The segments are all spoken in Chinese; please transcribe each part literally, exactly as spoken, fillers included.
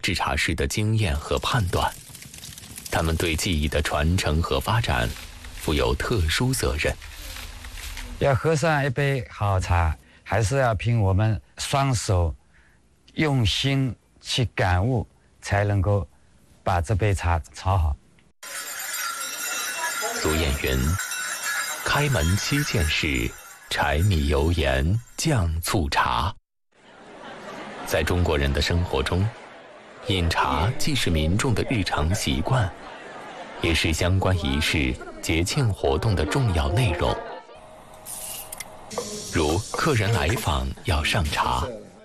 制茶师的经验和判断，他们对技艺的传承和发展负有特殊责任。 要喝上一杯好茶，还是要凭我们双手用心去感悟，才能够把这杯茶炒好。 俗谚云：开门七件事，柴米油盐酱醋茶。在中国人的生活中，饮茶既是民众的日常习惯，也是相关仪式、节庆活动的重要内容。如客人来访要上茶，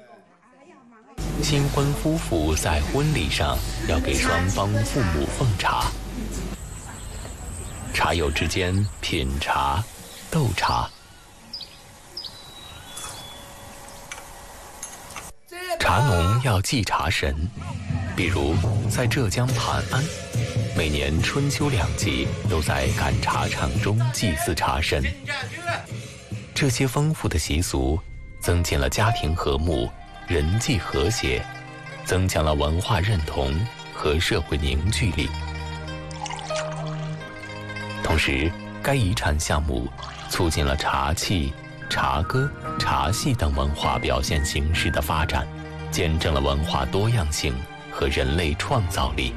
新婚夫妇在婚礼上要给双方父母奉茶，茶友之间品茶、斗茶。茶农要祭茶神，比如在浙江盘安，每年春秋两季都在赶茶场中祭祀茶神。这些丰富的习俗增进了家庭和睦、人际和谐，增强了文化认同和社会凝聚力。同时，该遗产项目促进了茶器、茶歌、茶戏等文化表现形式的发展，见证了文化多样性和人类创造力。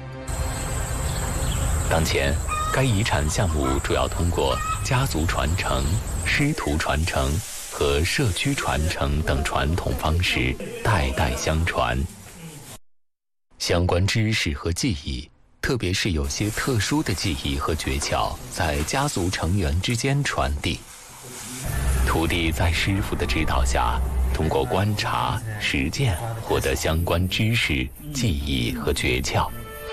当前，该遗产项目主要通过家族传承、师徒传承和社区传承等传统方式代代相传。相关知识和技艺，特别是有些特殊的技艺和诀窍，在家族成员之间传递。徒弟在师傅的指导下，通过观察、实践，获得相关知识、技艺和诀窍。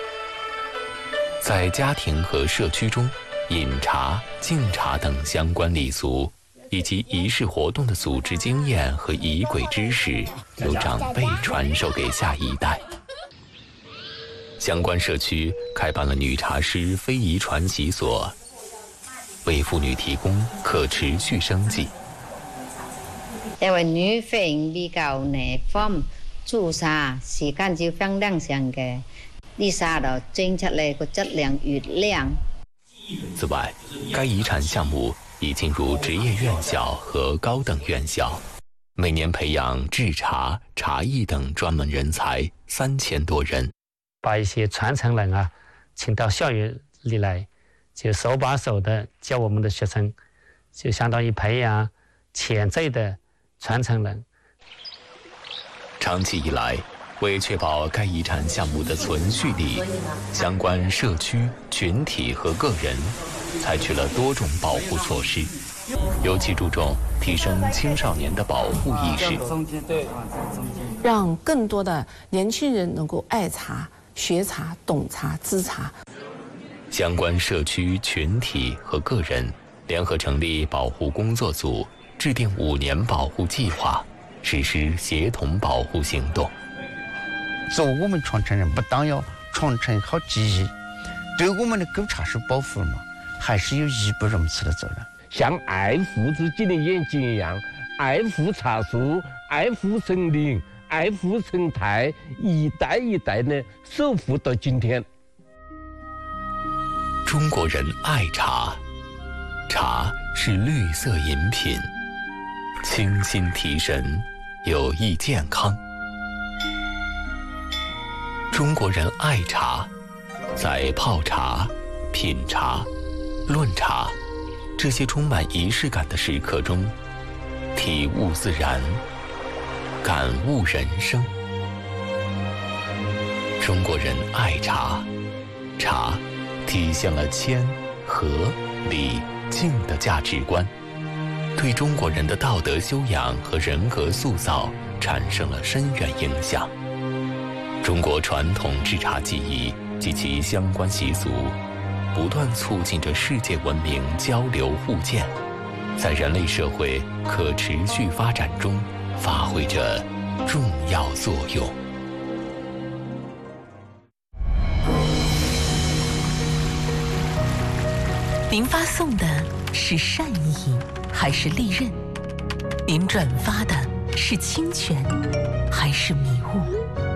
在家庭和社区中，饮茶、敬茶等相关礼俗，以及仪式活动的组织经验和仪轨知识，由长辈传授给下一代。相关社区开办了女茶师非遗传习所，为妇女提供可持续生计。 因為女性比較耐放，做茶時間就非常長嘅，啲茶就蒸出嚟個質量越靚。 此外，該遺產項目已進入職業院校和高等院校，每年培養製茶、茶藝等專門人才三千多人。 把一些傳承人啊，請到校園裏來，就手把手的教我們的學生，就相當於培養潛在的傳承人。 長期以來，為確保該遺產項目的存續力，相關社區、群體和個人採取了多種保護措施，尤其注重提升青少年的保護意識， 讓更多的年輕人能夠愛茶、學茶、懂茶、知茶。 相關社區、群體和個人聯合成立保護工作組，制定五年保護計劃，實施協同保護行動。 做我們傳承人，不但要傳承好技藝，對我們的古茶是保護嘛，還是有義不容辭的責任。 像愛護自己的眼睛一樣，愛護茶樹，愛護森林，愛護生態，一代一代的守護到今天。 中國人愛茶，茶是綠色飲品，清新提神，有益健康。中國人愛茶，在泡茶、品茶、論茶這些充滿儀式感的時刻中，體悟自然，感悟人生。中國人愛茶，茶體現了謙、和、禮、敬的價值觀，對中國人的道德修養和人格塑造產生了深遠影響。中國傳統製茶技藝及其相關習俗，不斷促進着世界文明交流互鑑，在人類社會可持續發展中發揮着重要作用。 您發送的是善意還是利刃？您轉發的是侵權還是迷霧？